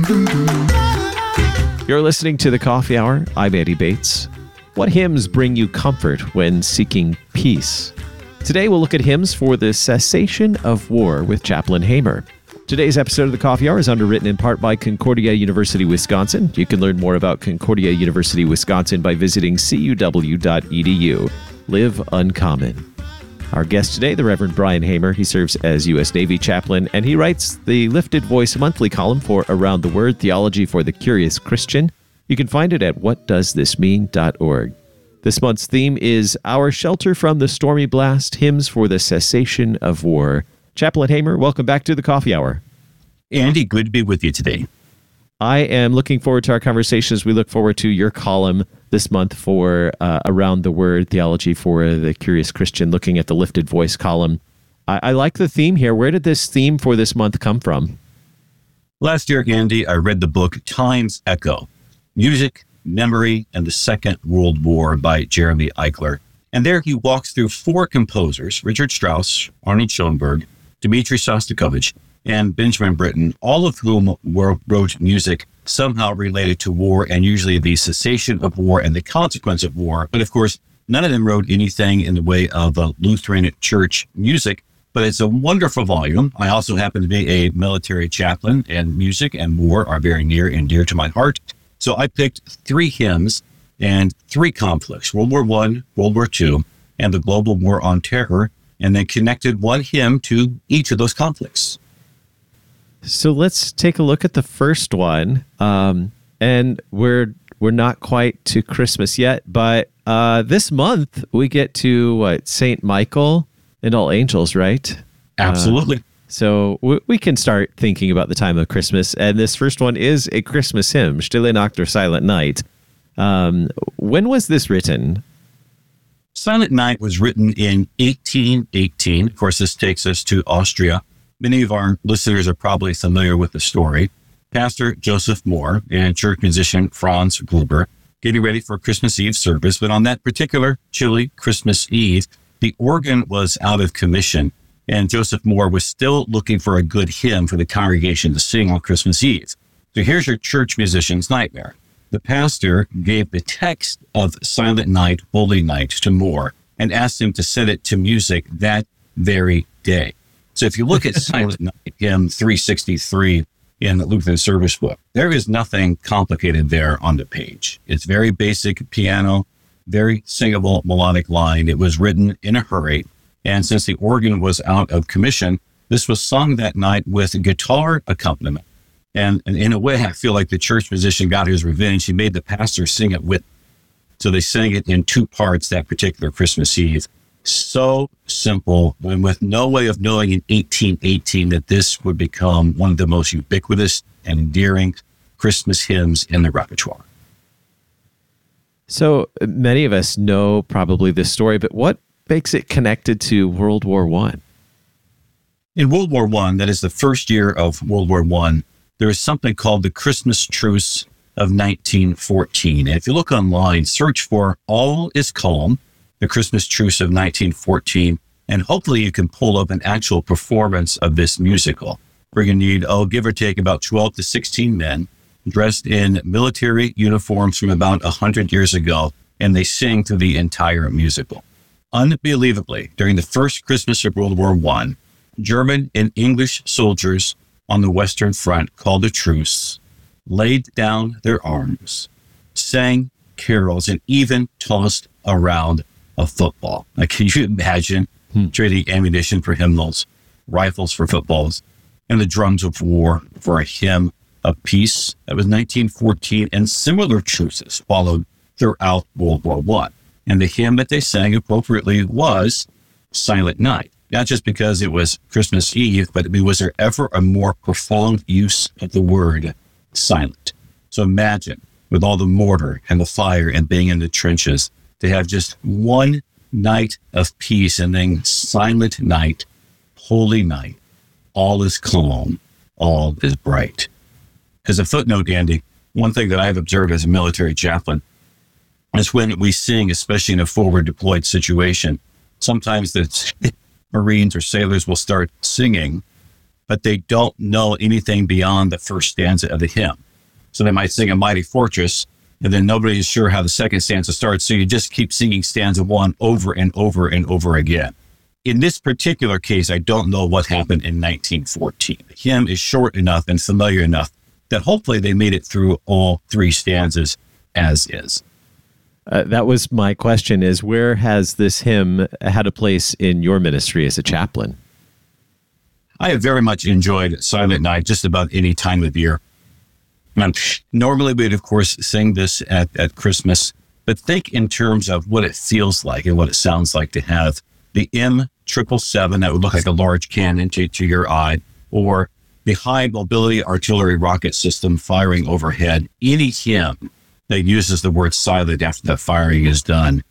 You're listening to The Coffee Hour. I'm Andy Bates. What hymns bring you comfort when seeking peace? Today we'll look at hymns for the cessation of war with Chaplain Hamer. Today's episode of The Coffee Hour is underwritten in part by Concordia University, Wisconsin. You can learn more about Concordia University, Wisconsin by visiting cuw.edu. Live uncommon. Our guest today, the Reverend Brian Hamer. He serves as U.S. Navy chaplain, and he writes the Lifted Voice monthly column for Around the Word, Theology for the Curious Christian. You can find it at whatdoesthismean.org. This month's theme is Our Shelter from the Stormy Blast, Hymns for the Cessation of War. Chaplain Hamer, welcome back to the Coffee Hour. Andy, good to be with you today. I am looking forward to our conversations. We look forward to your column this month for Around the Word, Theology for the Curious Christian, looking at the Lifted Voice column. I like the theme here. Where did this theme for this month come from? Last year, Andy, I read the book Time's Echo, Music, Memory, and the Second World War by Jeremy Eichler. And there he walks through four composers, Richard Strauss, Arnold Schoenberg, Dmitri Shostakovich, and Benjamin Britten, all of whom wrote music somehow related to war and usually the cessation of war and the consequence of war. But of course, none of them wrote anything in the way of Lutheran church music, but it's a wonderful volume. I also happen to be a military chaplain, and music and war are very near and dear to my heart. So I picked three hymns and three conflicts, World War I, World War II, and the global war on terror, and then connected one hymn to each of those conflicts. So let's take a look at the first one. And we're not quite to Christmas yet, but this month we get to St. Michael and All Angels, right? Absolutely. So we can start thinking about the time of Christmas. And this first one is a Christmas hymn, Stille Nacht or Silent Night. When was this written? Silent Night was written in 1818. Of course, this takes us to Austria. Many of our listeners are probably familiar with the story. Pastor Joseph Mohr and church musician Franz Gruber getting ready for Christmas Eve service. But on that particular chilly Christmas Eve, the organ was out of commission, and Joseph Mohr was still looking for a good hymn for the congregation to sing on Christmas Eve. So here's your church musician's nightmare. The pastor gave the text of Silent Night, Holy Night to Mohr and asked him to set it to music that very day. So if you look at Silent Night, hymn 363 in the Lutheran Service Book, there is nothing complicated there on the page. It's very basic piano, very singable melodic line. It was written in a hurry. And since the organ was out of commission, this was sung that night with guitar accompaniment. And in a way, I feel like the church musician got his revenge. He made the pastor sing it with. So they sang it in two parts that particular Christmas Eve. So simple, and with no way of knowing in 1818 that this would become one of the most ubiquitous and endearing Christmas hymns in the repertoire. So many of us know probably this story, but what makes it connected to World War I? In World War I, that is the first year of World War I, there is something called the Christmas Truce of 1914. And if you look online, search for All is Calm, the Christmas Truce of 1914, and hopefully you can pull up an actual performance of this musical. We're going to need, give or take, about 12 to 16 men dressed in military uniforms from about 100 years ago, and they sing through the entire musical. Unbelievably, during the first Christmas of World War I, German and English soldiers on the Western Front called a truce, laid down their arms, sang carols, and even tossed around a football. Like, can you imagine trading ammunition for hymnals, rifles for footballs, and the drums of war for a hymn of peace? That was 1914, and similar truces followed throughout World War I. And the hymn that they sang appropriately was Silent Night. Not just because it was Christmas Eve, but was there ever a more profound use of the word silent? So imagine, with all the mortar and the fire and being in the trenches, to have just one night of peace and then silent night, holy night, all is calm, all is bright. As a footnote, Andy, one thing that I've observed as a military chaplain is when we sing, especially in a forward deployed situation, sometimes the Marines or sailors will start singing but they don't know anything beyond the first stanza of the hymn. So they might sing A Mighty Fortress, and then nobody is sure how the second stanza starts. So you just keep singing stanza one over and over and over again. In this particular case, I don't know what happened in 1914. The hymn is short enough and familiar enough that hopefully they made it through all three stanzas as is. That was my question, is where has this hymn had a place in your ministry as a chaplain? I have very much enjoyed Silent Night just about any time of year. Normally we'd, of course, sing this at Christmas, but think in terms of what it feels like and what it sounds like to have the M777 that would look like a large cannon to your eye, or the high mobility artillery rocket system firing overhead. Any hymn that uses the word silent after the firing is done